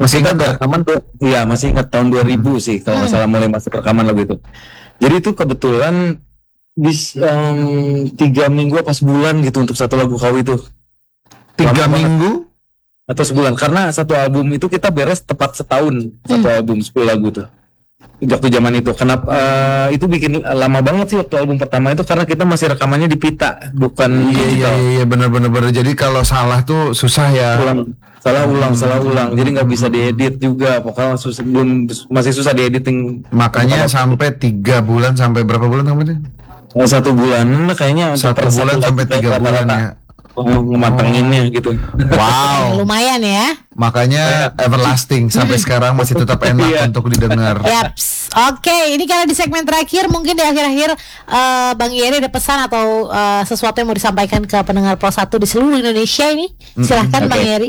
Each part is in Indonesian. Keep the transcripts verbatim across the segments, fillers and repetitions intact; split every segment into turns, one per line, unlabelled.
Masih ingat rekaman tuh? Iya, masih ingat tahun dua ribu sih kalau nggak
Hmm.
salah mulai masuk rekaman lagu itu. Jadi itu kebetulan bis em, tiga minggu apa sebulan gitu untuk satu lagu Kawi itu.
Tiga
Lama banget.
minggu?
Atau sebulan, karena satu album itu kita beres tepat setahun, satu album sepuluh lagu tuh. Waktu zaman itu, kenapa eh, itu bikin lama banget sih waktu album pertama itu, karena kita masih rekamannya di pita, bukan
Iya iya
digital.
iya, iya benar-benar benar. Jadi kalau salah tuh susah ya.
Ulang, salah ulang, salah ulang, jadi nggak bisa diedit juga, pokoknya susah, belum masih susah diediting.
Makanya sampai tiga bulan sampai berapa bulan sampai?
Eh, satu bulan kayaknya untuk
Satu
per
bulan
lagu
sampai
kayak
tiga bulan
rata-rata.
ya.
Oh, ngematanginnya gitu.
Wow.
Lumayan ya.
Makanya everlasting sampai sekarang masih tetap enak
Iya.
untuk didengar.
Yaps. Oke, ini karena di segmen terakhir, mungkin di akhir-akhir eh, Bang Yeri ada pesan atau eh, sesuatu yang mau disampaikan ke pendengar Pro satu di seluruh Indonesia ini. Silahkan
oke.
Bang Yeri.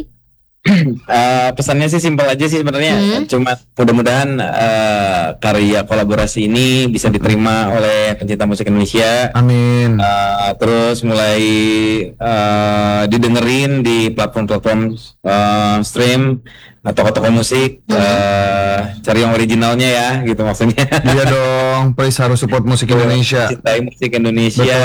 Eh, pesannya sih simpel aja sih sebenarnya.
Hmm.
Cuma mudah-mudahan eh, karya kolaborasi ini bisa diterima oleh pencinta musik Indonesia.
Amin.
Eh, terus mulai eh, didengerin di platform-platform eh, stream atau toko musik. eh, cari yang originalnya ya, gitu maksudnya.
Iya dong, please harus support musik Indonesia.
Cintai musik Indonesia.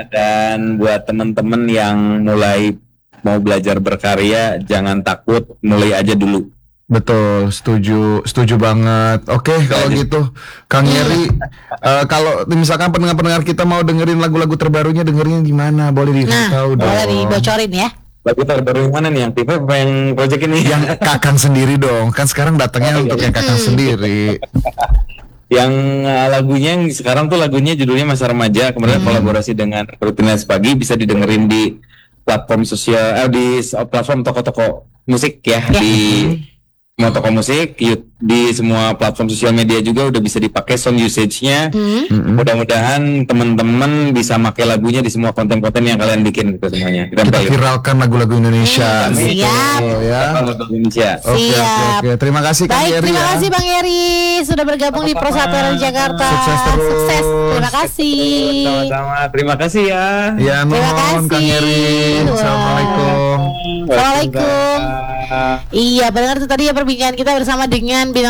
Dan buat teman-teman yang mulai mau belajar berkarya, jangan takut, mulai aja dulu.
Betul, setuju, setuju banget. Oke, kalau gitu, Kang Yeri, eh, kalau misalkan pendengar-pendengar kita mau dengerin lagu-lagu terbarunya, dengerin di mana? Boleh
Nah,
ditahu dong.
boleh dibocorin ya.
Lagu terbaru yang mana nih, yang tipe apa yang project ini?
Yang Kakang sendiri dong, kan sekarang datangnya
Oh, iya.
untuk yang Kakang sendiri.
Yang uh, lagunya yang sekarang tuh lagunya judulnya Masa Remaja, kemudian kolaborasi dengan Rutinitas Pagi, bisa didengerin di platform sosial, eh, di s- platform toko-toko musik ya,
Ya.
di semua toko musik, yu- di semua platform sosial media juga udah bisa dipakai sound usage-nya.
Hmm.
Mm-mm.
Mudah-mudahan teman-teman bisa pakai lagunya di semua konten-konten yang kalian bikin, gitu semuanya. Kita
Kita
balik.
viralkan lagu-lagu Indonesia.
Hmm,
gitu,
siap.
ya.
Lagu Indonesia.
Oke, oke,
Siap.
oke. Terima kasih Kang
Baik,
Yeri
terima
ya.
kasih Bang Yeri sudah bergabung di Pro satu dari Jakarta.
Sukses terus.
Sukses. Terima kasih.
Sama-sama. Terima kasih ya.
Ya,
Terima
non
kasih.
Kang Yeri.
Wah.
Assalamualaikum.
Assalamualaikum. Iya, benar itu tadi ya perbincangan kita bersama dengan Bintang